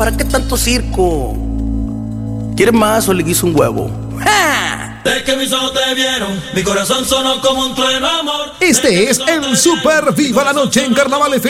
¿Para qué tanto circo? ¿Quieres más o le guiso un huevo? ¡Ja! De que mis ojos te vieron, mi corazón sonó como un trueno, amor. Este es el Super Viva la Noche en Carnaval FM.